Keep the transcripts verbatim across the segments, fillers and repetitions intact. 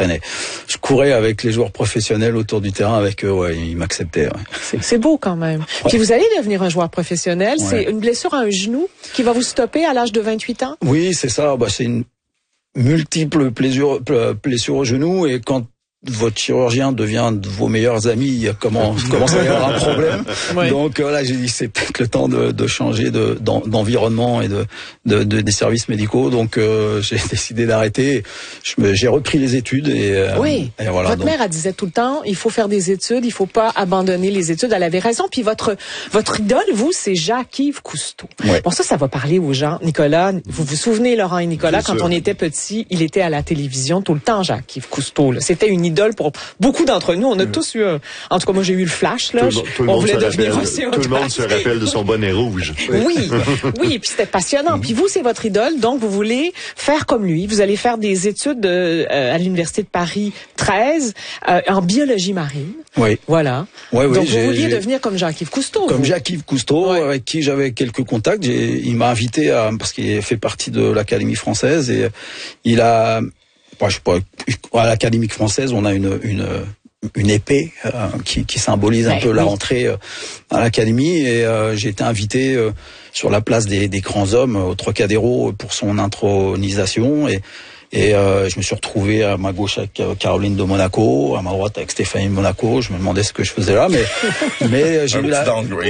m'entraînais. Je courais avec les joueurs professionnels autour du terrain avec eux, ouais, ils m'acceptaient. Ouais. C'est, c'est beau quand même. Ouais. Puis vous allez devenir un joueur professionnel. Ouais. C'est une blessure à un genou qui va vous stopper à l'âge de vingt-huit ans? Oui, c'est ça. Bah, c'est une multiple blessure, blessure au genou, et quand votre chirurgien devient de vos meilleurs amis, comment commence à y avoir un problème. Ouais. Donc euh, là, j'ai dit c'est peut-être le temps de, de changer de, d'environnement et de, de, de des services médicaux. Donc euh, j'ai décidé d'arrêter. Je me, j'ai repris les études et, euh, oui. et voilà. Votre donc. mère, elle disait tout le temps, il faut faire des études, il faut pas abandonner les études. Elle avait raison. Puis votre votre idole, vous, c'est Jacques-Yves Cousteau. Ouais. Bon, ça, ça va parler aux gens. Nicolas, vous vous souvenez, Laurent et Nicolas, Bien quand sûr. On était petits, il était à la télévision tout le temps, Jacques-Yves Cousteau. Là. C'était une idole pour beaucoup d'entre nous. On a mmh. tous eu, un... en tout cas, moi j'ai eu le flash là. Tout le, tout le on monde voulait se devenir rappelle, aussi. Tout le monde se rappelle de son bonnet rouge. Oui, oui, puis c'était passionnant. Puis vous, c'est votre idole, donc vous voulez faire comme lui. Vous allez faire des études euh, à l'université de Paris treize euh, en biologie marine. Oui. Voilà. Ouais, oui, donc j'ai, vous vouliez j'ai... devenir comme Jacques-Yves Cousteau. Comme vous. Jacques-Yves Cousteau, ouais. avec qui j'avais quelques contacts. J'ai... Il m'a invité à, parce qu'il fait partie de l'Académie française, et il a, bah, je sais pas, à l'Académie française, on a une une une épée euh, qui, qui symbolise un ouais, peu oui. la rentrée euh, à l'Académie, et euh, j'ai été invité euh, sur la place des, des grands hommes au Trocadéro pour son intronisation, et Et euh, je me suis retrouvé à ma gauche avec Caroline de Monaco, à ma droite avec Stéphanie de Monaco. Je me demandais ce que je faisais là, mais mais j'ai un eu la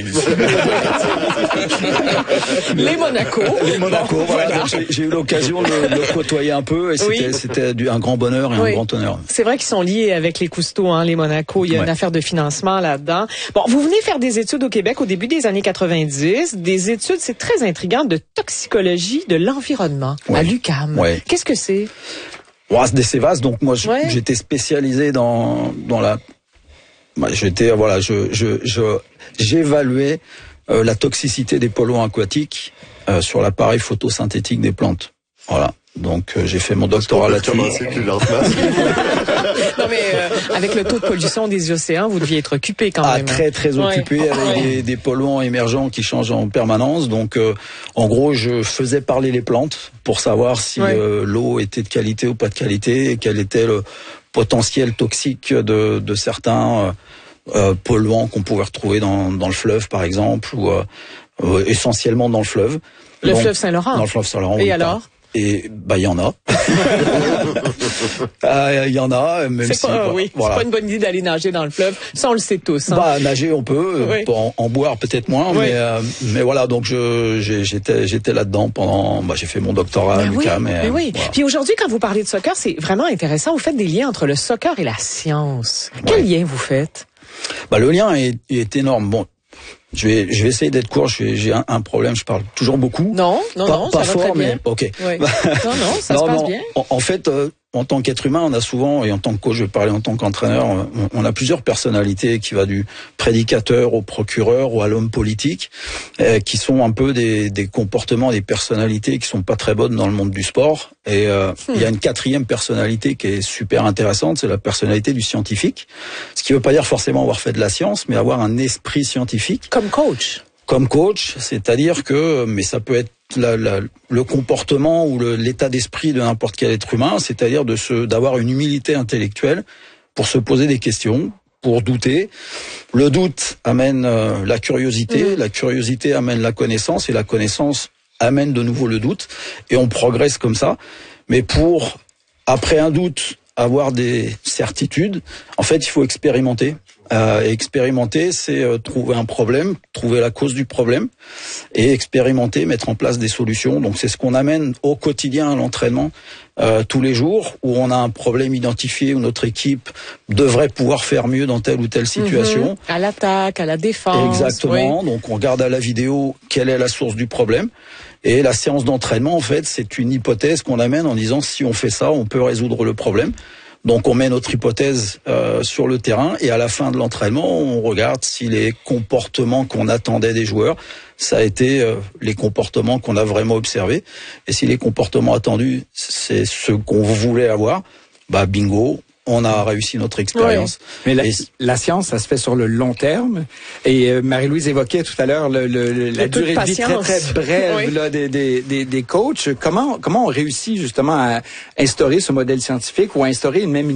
les Monaco. Les Monaco. Bon, voilà. voilà. J'ai, j'ai eu l'occasion de le côtoyer un peu, et c'était oui. c'était du, un grand bonheur et oui. un grand honneur. C'est vrai qu'ils sont liés avec les Cousteau, hein, les Monaco. Il y a ouais. une affaire de financement là-dedans. Bon, vous venez faire des études au Québec au début des années quatre-vingt-dix. Des études, c'est très intriguant, de toxicologie de l'environnement ouais. à l'U Q A M. Ouais. Qu'est-ce que c'est? Ouais, c'est des vaste. Donc moi, ouais. j'étais spécialisé dans dans la. Bah, j'étais voilà, je je je j'évaluais euh, la toxicité des polluants aquatiques euh, sur l'appareil photosynthétique des plantes. Voilà. Donc euh, j'ai fait mon doctorat là-dessus. Plus lentement. Non mais euh, avec le taux de pollution des océans, vous deviez être occupé quand ah, même. Très très occupé ouais. avec ouais. des, des polluants émergents qui changent en permanence. Donc euh, en gros, je faisais parler les plantes pour savoir si ouais. euh, l'eau était de qualité ou pas de qualité, et quel était le potentiel toxique de, de certains euh, euh, polluants qu'on pouvait retrouver dans, dans le fleuve par exemple, ou euh, euh, essentiellement dans le fleuve. Le Donc, fleuve Saint-Laurent. Dans le fleuve Saint-Laurent. Et oui, alors? Pas. Et bah il y en a. Il euh, y en a, même c'est si pas, bah, oui, voilà. c'est pas une bonne idée d'aller nager dans le fleuve. Ça on le sait tous. Hein. Bah nager on peut, oui. en, en boire peut-être moins, oui. mais euh, mais voilà, donc je j'ai, j'étais j'étais là-dedans pendant, bah j'ai fait mon doctorat à l'U Q A M. Mais, mais oui. Voilà. Puis aujourd'hui, quand vous parlez de soccer, c'est vraiment intéressant. Vous faites des liens entre le soccer et la science. Quel ouais. lien vous faites? Bah le lien est, est énorme. Bon. Je vais, je vais essayer d'être court. Je vais, j'ai un, un problème. Je parle toujours beaucoup. Non, non, pas, non, pas ça fort, va très mais bien. ok. Oui. non, non, ça non, se passe non, bien. En, en fait, euh, en tant qu'être humain, on a souvent, et en tant que coach, je vais parler en tant qu'entraîneur, on, on a plusieurs personnalités qui va du prédicateur au procureur ou à l'homme politique, euh, qui sont un peu des, des comportements, des personnalités qui sont pas très bonnes dans le monde du sport. Et euh, hmm. il y a une quatrième personnalité qui est super intéressante, c'est la personnalité du scientifique. Ce qui veut pas dire forcément avoir fait de la science, mais avoir un esprit scientifique. Comme coach. Comme coach, c'est-à-dire que, mais ça peut être la, la, le comportement ou le, l'état d'esprit de n'importe quel être humain, c'est-à-dire de se, d'avoir une humilité intellectuelle pour se poser des questions, pour douter. Le doute amène euh, la curiosité, mmh. la curiosité amène la connaissance, et la connaissance amène de nouveau le doute, et on progresse comme ça. Mais pour, après un doute, avoir des certitudes, en fait, il faut expérimenter. Euh, expérimenter, c'est euh, trouver un problème, trouver la cause du problème, et expérimenter, mettre en place des solutions. Donc c'est ce qu'on amène au quotidien à l'entraînement, euh, tous les jours, où on a un problème identifié, où notre équipe devrait pouvoir faire mieux dans telle ou telle situation. Mmh, à l'attaque, à la défense. Exactement. Oui. Donc on regarde à la vidéo quelle est la source du problème. Et la séance d'entraînement, en fait, c'est une hypothèse qu'on amène en disant si on fait ça, on peut résoudre le problème. Donc on met notre hypothèse euh, sur le terrain, et à la fin de l'entraînement, on regarde si les comportements qu'on attendait des joueurs, ça a été euh, les comportements qu'on a vraiment observés. Et si les comportements attendus, c'est ce qu'on voulait avoir, bah bingo, on a réussi notre expérience. Oui. Mais la, la science, ça se fait sur le long terme. Et euh, Marie-Louise évoquait tout à l'heure le, le, le, la durée de vie très très brève oui. là, des, des, des, des coachs. Comment comment on réussit justement à instaurer ce modèle scientifique ou à instaurer une même